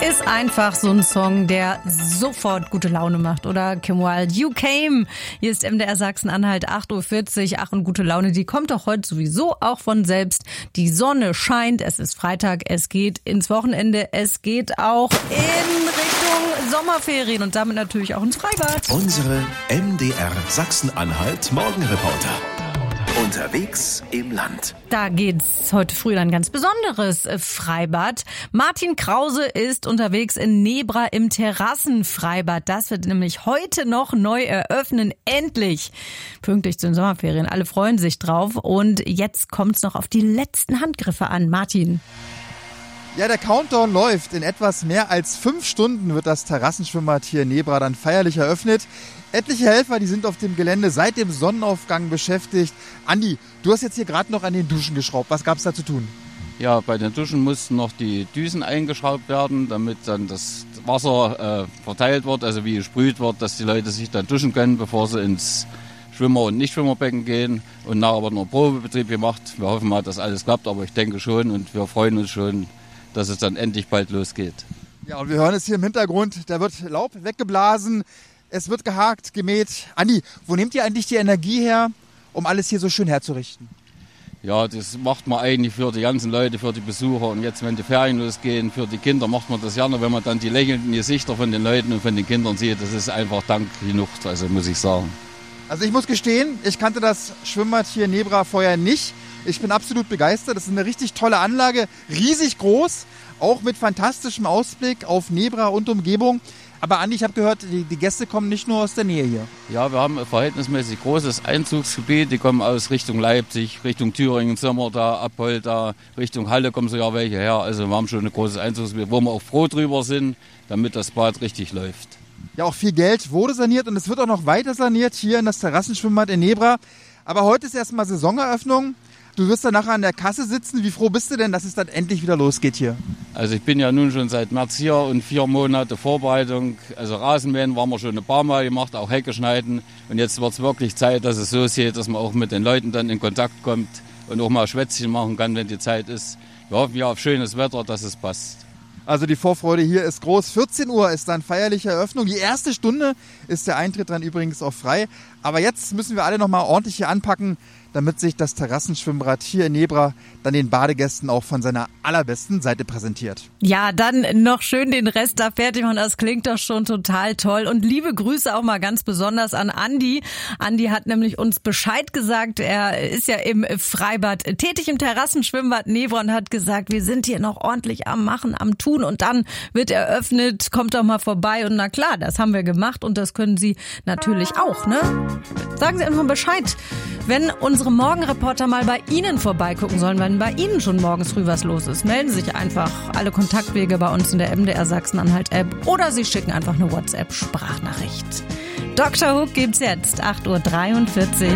ist einfach so ein Song, der sofort gute Laune macht, oder? Kim Wilde, You Came. Hier ist MDR Sachsen-Anhalt, 8.40 Uhr. Ach, und gute Laune, die kommt doch heute sowieso auch von selbst. Die Sonne scheint, es ist Freitag, es geht ins Wochenende, es geht auch in Richtung Sommerferien und damit natürlich auch ins Freibad. Unsere MDR Sachsen-Anhalt Morgenreporter. Unterwegs im Land. Da geht's heute früh in ein ganz besonderes Freibad. Martin Krause ist unterwegs in Nebra im Terrassenfreibad. Das wird nämlich heute noch neu eröffnen. Endlich. Pünktlich zu den Sommerferien. Alle freuen sich drauf. Und jetzt kommt's noch auf die letzten Handgriffe an. Martin. Ja, der Countdown läuft. In etwas mehr als 5 Stunden wird das Terrassenschwimmbad hier in Nebra dann feierlich eröffnet. Etliche Helfer, die sind auf dem Gelände seit dem Sonnenaufgang beschäftigt. Andi, du hast jetzt hier gerade noch an den Duschen geschraubt. Was gab es da zu tun? Ja, bei den Duschen mussten noch die Düsen eingeschraubt werden, damit dann das Wasser verteilt wird, also wie gesprüht wird, dass die Leute sich dann duschen können, bevor sie ins Schwimmer- und Nichtschwimmerbecken gehen. Und nachher wird noch ein Probebetrieb gemacht. Wir hoffen mal, dass alles klappt, aber ich denke schon und wir freuen uns schon, dass es dann endlich bald losgeht. Ja, und wir hören es hier im Hintergrund. Da wird Laub weggeblasen. Es wird gehakt, gemäht. Andi, wo nehmt ihr eigentlich die Energie her, um alles hier so schön herzurichten? Ja, das macht man eigentlich für die ganzen Leute, für die Besucher. Und jetzt, wenn die Ferien losgehen, für die Kinder macht man das gerne. Wenn man dann die lächelnden Gesichter von den Leuten und von den Kindern sieht, das ist einfach Dank genug, also muss ich sagen. Also ich muss gestehen, ich kannte das Schwimmbad hier in Nebra vorher nicht. Ich bin absolut begeistert. Das ist eine richtig tolle Anlage, riesig groß, auch mit fantastischem Ausblick auf Nebra und Umgebung. Aber Andi, ich habe gehört, die Gäste kommen nicht nur aus der Nähe hier. Ja, wir haben ein verhältnismäßig großes Einzugsgebiet. Die kommen aus Richtung Leipzig, Richtung Thüringen, Sommer da, Appold da, Richtung Halle kommen sogar welche her. Also wir haben schon ein großes Einzugsgebiet, wo wir auch froh drüber sind, damit das Bad richtig läuft. Ja, auch viel Geld wurde saniert und es wird auch noch weiter saniert hier in das Terrassenschwimmbad in Nebra. Aber heute ist erstmal Saisoneröffnung. Du wirst dann nachher an der Kasse sitzen. Wie froh bist du denn, dass es dann endlich wieder losgeht hier? Also ich bin ja nun schon seit März hier und 4 Monate Vorbereitung. Also Rasenmähen waren wir schon ein paar Mal gemacht, auch Hecke schneiden. Und jetzt wird es wirklich Zeit, dass es losgeht, dass man auch mit den Leuten dann in Kontakt kommt und auch mal Schwätzchen machen kann, wenn die Zeit ist. Wir hoffen ja auf schönes Wetter, dass es passt. Also die Vorfreude hier ist groß. 14 Uhr ist dann feierliche Eröffnung. Die erste Stunde ist der Eintritt dann übrigens auch frei. Aber jetzt müssen wir alle noch mal ordentlich hier anpacken, damit sich das Terrassenschwimmbad hier in Nebra dann den Badegästen auch von seiner allerbesten Seite präsentiert. Ja, dann noch schön den Rest da fertig machen. Das klingt doch schon total toll. Und liebe Grüße auch mal ganz besonders an Andi. Andi hat nämlich uns Bescheid gesagt. Er ist ja im Freibad tätig, im Terrassenschwimmbad Nebra, und hat gesagt, wir sind hier noch ordentlich am Machen, am Tun. Und dann wird eröffnet. Kommt doch mal vorbei. Und na klar, das haben wir gemacht. Und das können Sie natürlich auch, ne? Sagen Sie einfach Bescheid, wenn unsere Morgenreporter mal bei Ihnen vorbeigucken sollen, wenn bei Ihnen schon morgens früh was los ist. Melden Sie sich einfach. Alle Kontaktwege bei uns in der MDR Sachsen-Anhalt-App oder Sie schicken einfach eine WhatsApp-Sprachnachricht. Dr. Hook gibt's jetzt, 8.43 Uhr.